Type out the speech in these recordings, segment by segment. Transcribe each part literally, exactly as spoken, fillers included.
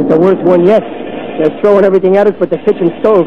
the worst one yet. They're throwing everything at us but the kitchen stove.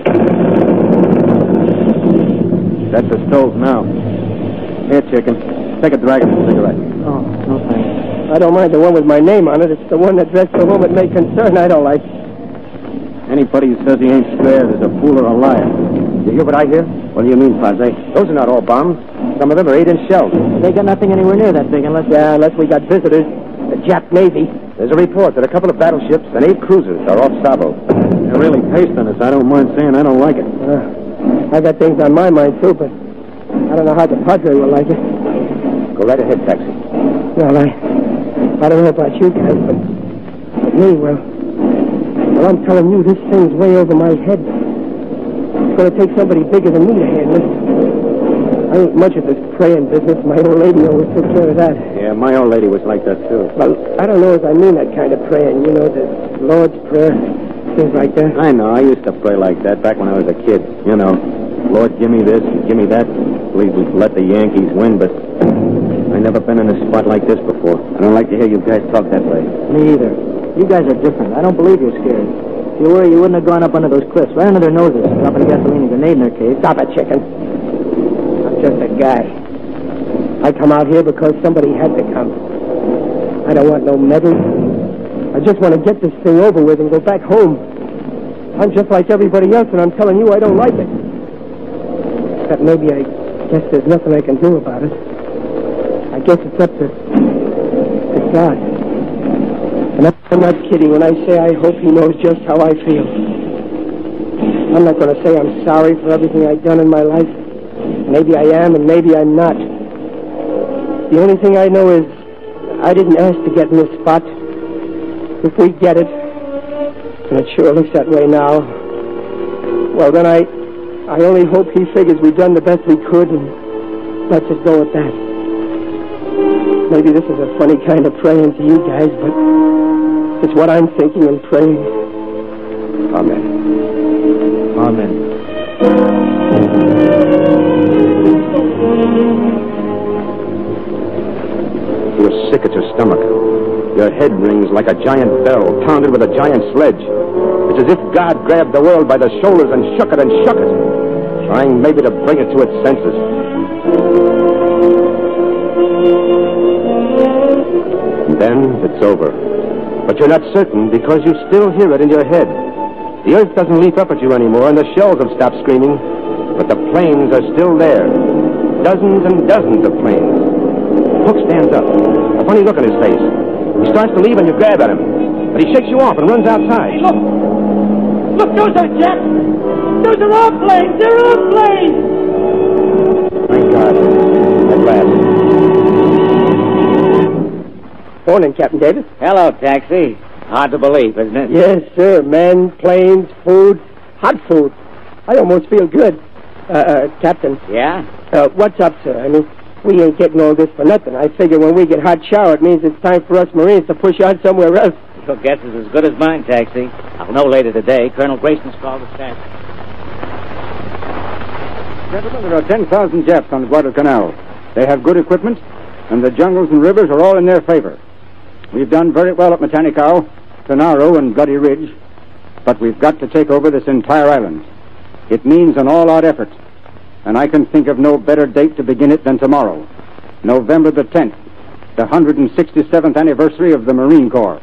That's the stove now. Here, chicken. Take a drag of the cigarette. Oh, no thanks. I don't mind the one with my name on it. It's the one that dressed the woman may concern I don't like. Anybody who says he ain't scared is a fool or a liar. You hear what I hear? What do you mean, Padre? Those are not all bombs. Some of them are eight-inch shells. They got nothing anywhere near that big unless... Yeah, unless we got visitors. The Jap Navy. There's a report that a couple of battleships and eight cruisers are off Savo. They're really pasting us. I don't mind saying I don't like it. Uh, I got things on my mind, too, but I don't know how the Padre will like it. Go right ahead, Taxi. Well, I... I don't know about you guys, but... But me, well... Well, I'm telling you, this thing's way over my head. It's going to take somebody bigger than me to handle it. I ain't much of this praying business. My old lady always took care of that. Yeah, my old lady was like that, too. Well, I don't know if I mean that kind of praying. You know, the Lord's Prayer, things like that. I know. I used to pray like that back when I was a kid. You know, Lord, give me this, give me that. Please, we let the Yankees win, but I never been in a spot like this before. I don't like to hear you guys talk that way. Me either. You guys are different. I don't believe you're scared. If you were, you wouldn't have gone up under those cliffs, right under their noses, dropping a gasoline grenade in their cave. Stop it, chicken. I'm just a guy. I come out here because somebody had to come. I don't want no medals. I just want to get this thing over with and go back home. I'm just like everybody else, and I'm telling you I don't like it. Except maybe I guess there's nothing I can do about it. I guess it's up to, to God. And I'm not kidding when I say I hope he knows just how I feel. I'm not going to say I'm sorry for everything I've done in my life. Maybe I am and maybe I'm not. The only thing I know is I didn't ask to get in this spot. If we get it, and it sure looks that way now, well, then I I only hope he figures we've done the best we could and lets us go at that. Maybe this is a funny kind of praying to you guys, but it's what I'm thinking and praying. Amen. Amen. You're sick at your stomach. Your head rings like a giant bell, pounded with a giant sledge. It's as if God grabbed the world by the shoulders and shook it and shook it, trying maybe to bring it to its senses. And then it's over. But you're not certain because you still hear it in your head. The earth doesn't leap up at you anymore, and the shells have stopped screaming, but the planes are still there. Dozens and dozens of planes. Hook stands up, a funny look on his face. He starts to leave and you grab at him, but he shakes you off and runs outside. Look! Look, those are jets! Those are our planes! They're our planes! Thank God. At last. Morning, Captain Davis. Hello, Taxi. Hard to believe, isn't it? Yes, sir. Men, planes, food, hot food. I almost feel good. Uh, uh Captain. Yeah? Uh, what's up, sir? I mean, we ain't getting all this for nothing. I figure when we get hot shower, it means it's time for us Marines to push on somewhere else. Your guess is as good as mine, Taxi. I'll know later today. Colonel Grayson's called the staff. Gentlemen, there are ten thousand Japs on Guadalcanal. They have good equipment, and the jungles and rivers are all in their favor. We've done very well at Matanikau, Tenaro, and Bloody Ridge, but we've got to take over this entire island. It means an all-out effort, and I can think of no better date to begin it than tomorrow, November the tenth, the one hundred sixty-seventh anniversary of the Marine Corps.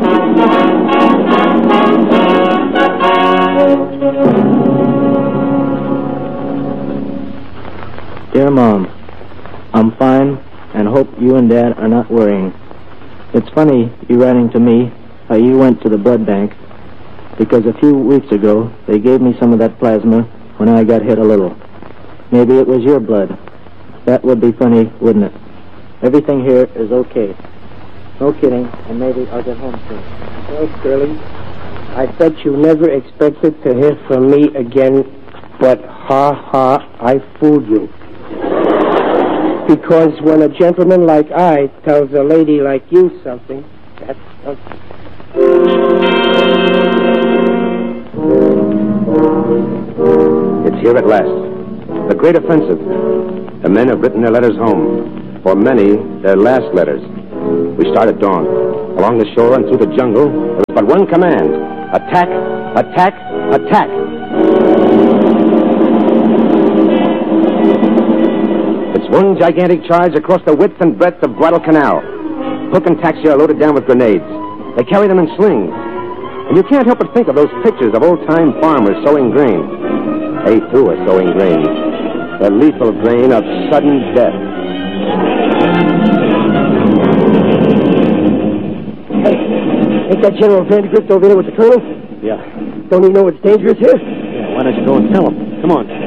Dear Mom, I'm fine and hope you and Dad are not worrying. It's funny you writing to me how you went to the blood bank, because a few weeks ago they gave me some of that plasma when I got hit a little. Maybe it was your blood. That would be funny, wouldn't it? Everything here is okay. No kidding, and maybe I'll get home soon. Well, Sterling, I bet you never expected to hear from me again, but ha ha, I fooled you. Because when a gentleman like I tells a lady like you something, that's something. It's here at last. The great offensive. The men have written their letters home. For many, their last letters. We start at dawn. Along the shore and through the jungle, there was but one command. Attack, attack, attack. It's one gigantic charge across the width and breadth of Guadalcanal. Hook and taxi are loaded down with grenades. They carry them in slings. And you can't help but think of those pictures of old-time farmers sowing grain. They, too, are sowing grain. The lethal grain of sudden death. Hey, ain't that General Vandergrift over there with the colonel? Yeah. Don't he know it's dangerous here? Yeah, why don't you go and tell him? Come on.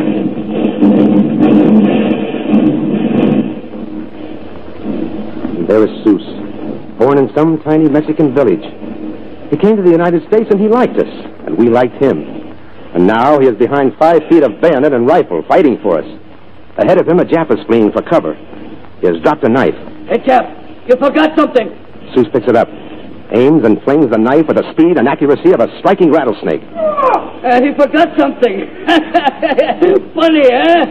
And there is Sus, born in some tiny Mexican village. He came to the United States and he liked us, and we liked him. And now he is behind five feet of bayonet and rifle, fighting for us. Ahead of him, a Jap is fleeing for cover. He has dropped a knife. Hey, Jap, you forgot something. Sus picks it up, aims and flings the knife with the speed and accuracy of a striking rattlesnake. Oh, uh, he forgot something. Funny, huh?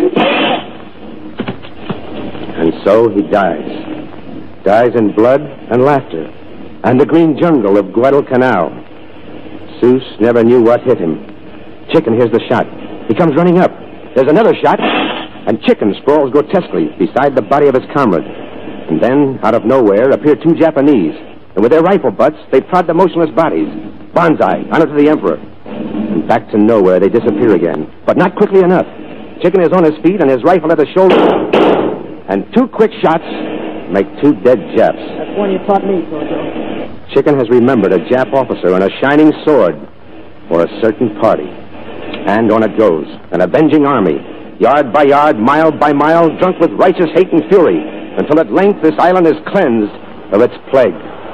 And so he dies. Dies in blood and laughter, and the green jungle of Guadalcanal. Sus never knew what hit him. Chicken hears the shot. He comes running up. There's another shot, and Chicken sprawls grotesquely beside the body of his comrade. And then, out of nowhere, appear two Japanese, and with their rifle butts, they prod the motionless bodies. Banzai, honor to the Emperor. And back to nowhere they disappear again, but not quickly enough. Chicken is on his feet and his rifle at his shoulder, and two quick shots make two dead Japs. That's one you taught me, Tojo. Chicken has remembered a Jap officer and a shining sword for a certain party. And on it goes, an avenging army, yard by yard, mile by mile, drunk with righteous hate and fury, until at length this island is cleansed of its plague.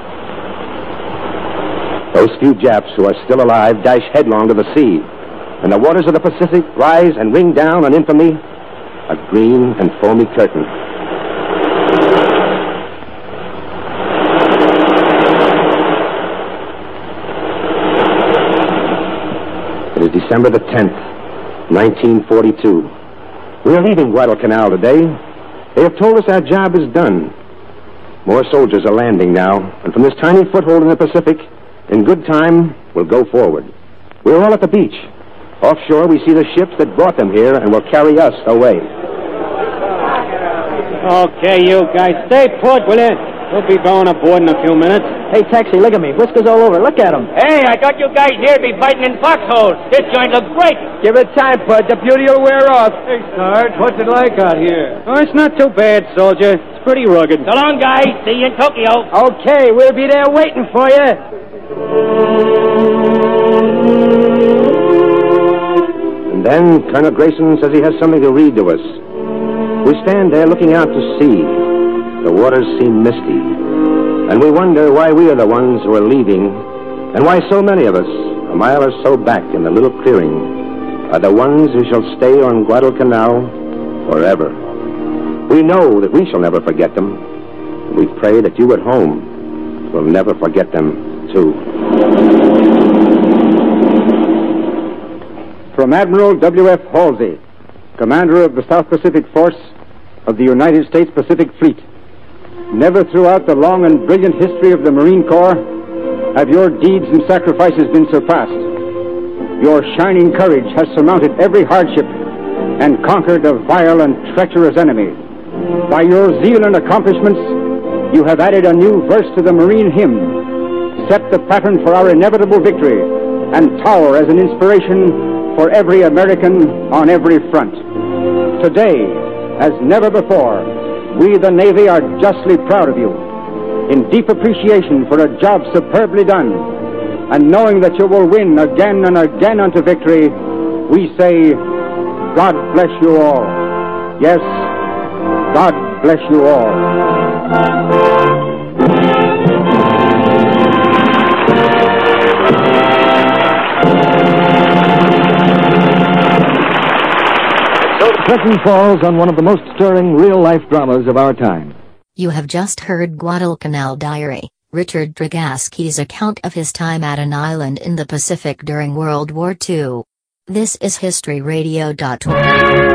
Those few Japs who are still alive dash headlong to the sea, and the waters of the Pacific rise and ring down on infamy, a green and foamy curtain. It is December the tenth, nineteen forty-two. We are leaving Guadalcanal today. They have told us our job is done. More soldiers are landing now, and from this tiny foothold in the Pacific, in good time, we'll go forward. We're all at the beach. Offshore, we see the ships that brought them here and will carry us away. Okay, you guys, stay put, will you? We'll be going aboard in a few minutes. Hey, taxi, look at me. Whiskers all over. Look at him. Hey, I thought you guys here be fighting in foxholes. This joint looks great. Give it time, Bud. The beauty will wear off. Hey, Sarge, what's it like out here? Oh, it's not too bad, soldier. It's pretty rugged. So long, guys. See you in Tokyo. Okay, we'll be there waiting for you. And then Colonel Grayson says he has something to read to us. We stand there looking out to sea. The waters seem misty. And we wonder why we are the ones who are leaving, and why so many of us, a mile or so back in the little clearing, are the ones who shall stay on Guadalcanal forever. We know that we shall never forget them. We pray that you at home will never forget them, too. From Admiral W F Halsey, Commander of the South Pacific Force of the United States Pacific Fleet. Never throughout the long and brilliant history of the Marine Corps have your deeds and sacrifices been surpassed. Your shining courage has surmounted every hardship and conquered a vile and treacherous enemy. By your zeal and accomplishments, you have added a new verse to the Marine hymn, set the pattern for our inevitable victory, and tower as an inspiration for every American on every front. Today, as never before, we, the Navy, are justly proud of you. In deep appreciation for a job superbly done, and knowing that you will win again and again unto victory, we say, God bless you all. Yes, God bless you all. Curtain falls on one of the most stirring real-life dramas of our time. You have just heard Guadalcanal Diary, Richard Dragaski's account of his time at an island in the Pacific during World War Two. This is History Radio dot org.